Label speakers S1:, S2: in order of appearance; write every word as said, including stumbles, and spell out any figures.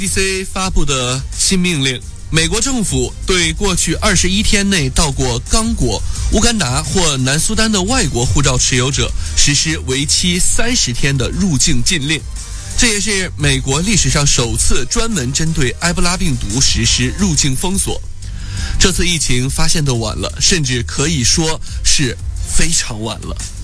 S1: C D C 发布的新命令，美国政府对过去二十一天内到过刚果、乌干达或南苏丹的外国护照持有者实施为期三十天的入境禁令。这也是美国历史上首次专门针对埃博拉病毒实施入境封锁。这次疫情发现的晚了，甚至可以说是非常晚了。